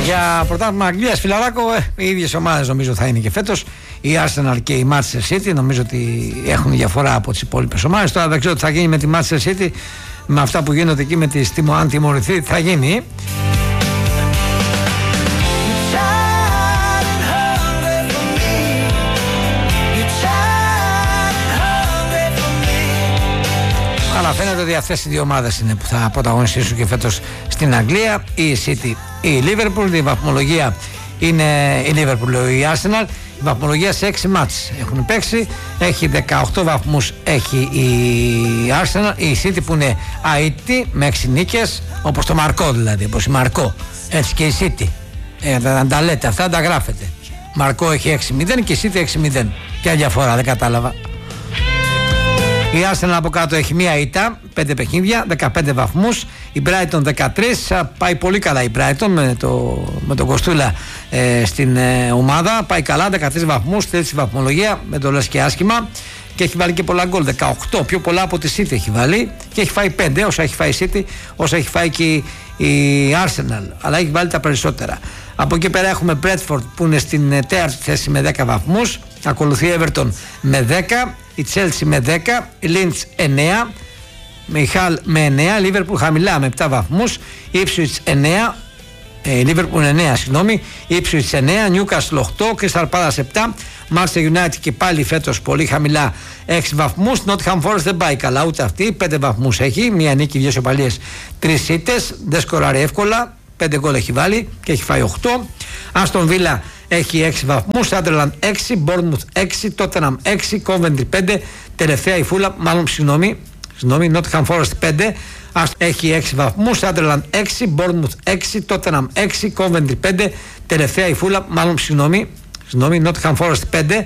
Για πρωτάθλημα Αγγλίας, φιλαράκο, οι ίδιες ομάδες νομίζω θα είναι και φέτος. Η Arsenal και η Manchester City νομίζω ότι έχουν διαφορά από τις υπόλοιπες ομάδες. Τώρα δεν ξέρω τι θα γίνει με τη Manchester City, με αυτά που γίνονται εκεί με τη αν τιμωρηθεί, τι θα γίνει. Αλλά φαίνεται ότι αυτές οι δύο ομάδες είναι που θα πρωταγωνιστήσουν και φέτος στην Αγγλία. Η City, η Liverpool. Η βαθμολογία είναι η Liverpool, η Arsenal. Η βαθμολογία σε 6 μάτς έχουν παίξει. Έχει 18 βαθμούς έχει η Arsenal. Η City που είναι αήτη με 6 νίκες, όπως το Μαρκό δηλαδή, όπως η Μαρκό. Έτσι και η City. Αν τα λέτε αυτά, τα γράφετε. Μαρκό έχει 6-0 και η City 6-0. Ποια διαφορά, δεν κατάλαβα. Η Arsenal από κάτω έχει μία ήττα, 5 παιχνίδια, 15 βαθμούς. Η Brighton 13, πάει πολύ καλά η Brighton με τον Κοστούλα στην ομάδα. Πάει καλά, 13 βαθμούς, τρίτη βαθμολογία, με το λες και άσχημα. Και έχει βάλει και πολλά γκολ, 18, πιο πολλά από τη City έχει βάλει. Και έχει φάει 5, όσα έχει φάει η City, όσα έχει φάει και η Arsenal. Αλλά έχει βάλει τα περισσότερα. Από εκεί πέρα έχουμε Bradford που είναι στην τέταρτη θέση με 10 βαθμούς. Ακολουθεί Everton με 10. Η Chelsea με 10, η Leeds 9, η Hull με 9, η Liverpool χαμηλά με 7 βαθμούς, η Ipswich 9, η Liverpool 9, συγγνώμη, η Ipswich 9, Newcastle 8, Crystal Palace 7, Manchester United και πάλι φέτος πολύ χαμηλά 6 βαθμούς, Nottingham Forest δεν πάει καλά ούτε αυτή, 5 βαθμούς έχει, μία νίκη, 2 ισοπαλίες, 3 ήττες, δεν σκοράρει εύκολα, 5 γκολ έχει βάλει και έχει φάει 8. Aston Villa έχει 6 βαθμούς, Sunderland 6, Bournemouth 6, Tottenham 6, Coventry 5, τελευταία η Fulham, μάλλον συγγνώμη, Nottingham Forest 5, έχει 6 βαθμούς, Sunderland 6, Bournemouth 6, Tottenham 6, Coventry 5, τελευταία η Fulham, μάλλον συγγνώμη, Nottingham Forest 5,